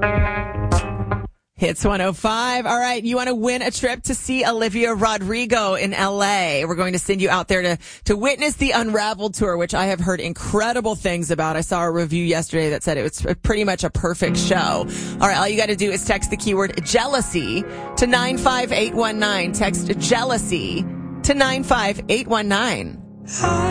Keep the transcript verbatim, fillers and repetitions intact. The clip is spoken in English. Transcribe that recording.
Hits one oh five. All right. You want to win a trip to see Olivia Rodrigo in L A. We're going to send you out there to, to witness the Unraveled tour, which I have heard incredible things about. I saw a review yesterday that said it was pretty much a perfect show. All right. All you got to do is text the keyword jealousy to nine five eight one nine. Text jealousy to nine five eight one nine.